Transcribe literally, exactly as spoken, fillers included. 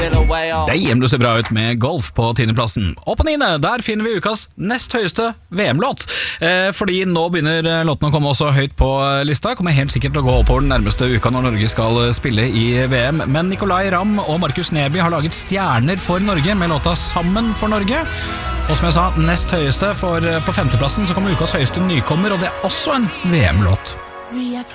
Damn, du ser bra ut med Golf på tiendeplassen. Og på niende, der finner vi ukas nest høyeste V M-låt. eh, Fordi nå begynner låten å komme også høyt på lista. Kommer helt sikkert til å gå oppover den nærmeste uka når Norge skal spille i V M. Men Nicolay Ramm og Markus Neby har laget stjerner for Norge med låta Sammen for Norge. Og som jeg sa, nest høyeste, for på femteplassen så kommer ukas høyeste nykommer, og det er også en V M-låt.